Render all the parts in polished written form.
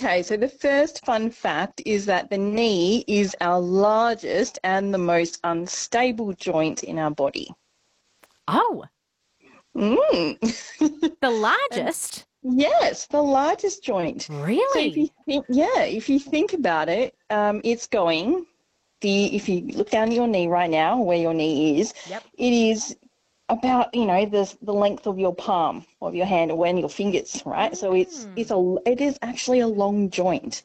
Okay, so the first fun fact is that the knee is our largest and the most unstable joint in our body. Oh, Mm. the And largest? yes, the largest joint. So Really? if you think about it, it's going if you look down at your knee right now, where your knee is, Yep. it is about the length of your palm of your hand or when your fingers, right? So Mm. it is actually a long joint,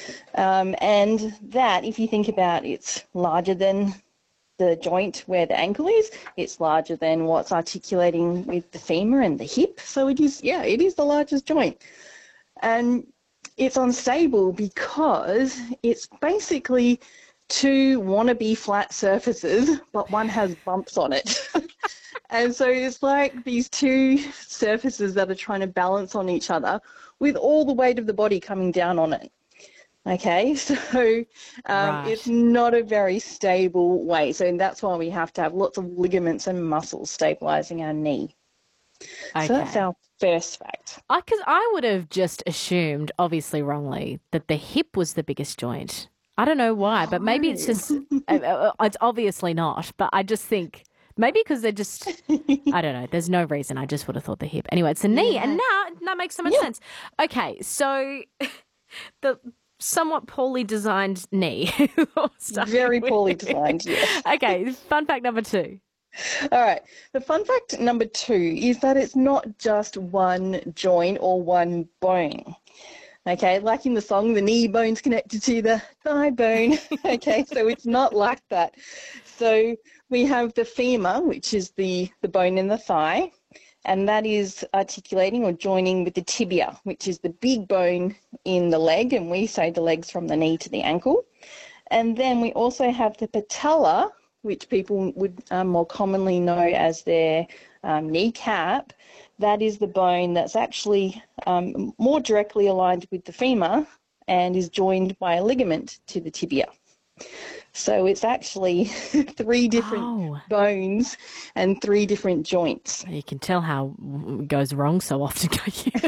and that if you think about it's larger than the joint where the ankle is, it's larger than what's articulating with the femur and the hip. So it is the largest joint. And it's unstable because it's basically two wannabe flat surfaces, but one has bumps on it. And so it's like these two surfaces that are trying to balance on each other with all the weight of the body coming down on it. Okay, so it's Right. not a very stable way. So that's why we have to have lots of ligaments and muscles stabilizing our knee. So that's Okay. our first fact. Because I would have just assumed, obviously wrongly, that the hip was the biggest joint. I don't know why, but maybe it's just, it's obviously not. But I just think maybe because they're just, I don't know. There's no reason. I just would have thought the hip. Anyway, it's the knee. And Yeah. now that makes so much Yeah. sense. Okay. So the somewhat poorly designed knee, starting Very with. poorly designed, yes. Okay. Fun fact number two. All right. The fun fact number two is that it's not just one joint or one bone. Okay, like in the song, the knee bone's connected to the thigh bone. Okay, so it's not like that. So we have the femur, which is the bone in the thigh, and that is articulating or joining with the tibia, which is the big bone in the leg, and we say the leg's from the knee to the ankle. And then we also have the patella, which people would more commonly know as their kneecap. That is the bone that's actually more directly aligned with the femur and is joined by a ligament to the tibia. So it's actually three different Oh. bones and three different joints. You can tell how it goes wrong so often, can't you?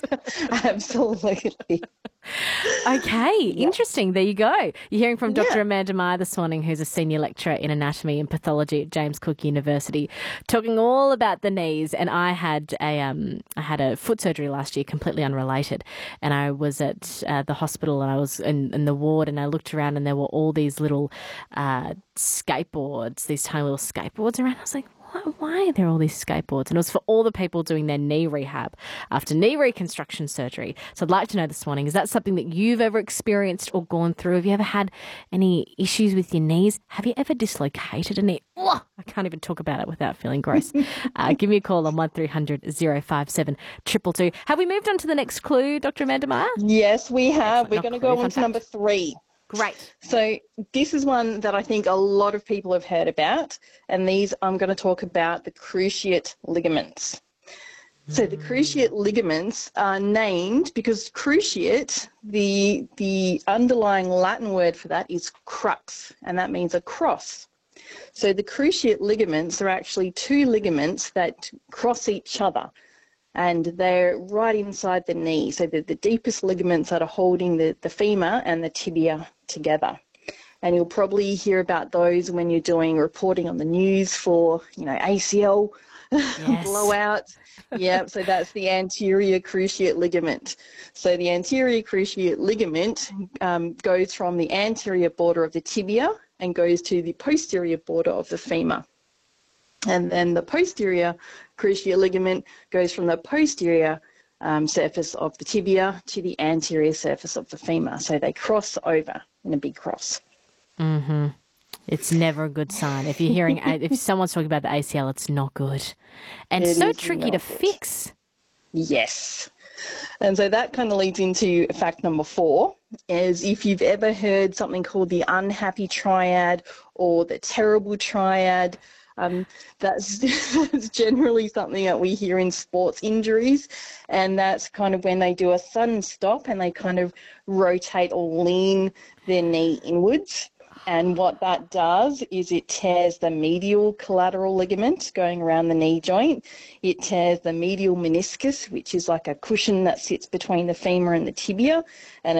Absolutely. Okay, Yeah. interesting. There you go. You're hearing from Dr. Yeah. Amanda Meyer this morning, who's a senior lecturer in anatomy and pathology at James Cook University, talking all about the knees. And I had a foot surgery last year, completely unrelated. And I was at the hospital, and I was in the ward, and I looked around, and there were all these little skateboards, these tiny little skateboards around. I was like, why are there all these skateboards? And it was for all the people doing their knee rehab after knee reconstruction surgery. So I'd like to know this morning, is that something that you've ever experienced or gone through? Have you ever had any issues with your knees? Have you ever dislocated a knee? Oh, I can't even talk about it without feeling gross. Give me a call on 1300 057 222. Have we moved on to the next clue, Dr. Amanda Meyer? Yes, we have. Excellent. We're Not going to clue, go on fun to number fact. three. Great. So this is one that I think a lot of people have heard about, and these I'm going to talk about the cruciate ligaments. So the cruciate ligaments are named because cruciate, the underlying Latin word for that is crux, and that means a cross. So the cruciate ligaments are actually two ligaments that cross each other, and they're right inside the knee. So they're the deepest ligaments that are holding the femur and the tibia together. And you'll probably hear about those when you're doing reporting on the news for, ACL Yes. blowouts. Yeah, so that's the anterior cruciate ligament. So the anterior cruciate ligament goes from the anterior border of the tibia and goes to the posterior border of the femur. And then the posterior cruciate ligament goes from the posterior surface of the tibia to the anterior surface of the femur. So they cross over in a big cross. Mm-hmm. It's never a good sign. If you're hearing, if someone's talking about the ACL, it's not good. And It so is tricky to not good. fix. Yes. And so that kind of leads into fact number four, is if you've ever heard something called the unhappy triad or the terrible triad, that's, that's generally something that we hear in sports injuries, and that's kind of when they do a sudden stop and they kind of rotate or lean their knee inwards. And what that does is it tears the medial collateral ligament going around the knee joint. It tears the medial meniscus, which is like a cushion that sits between the femur and the tibia, and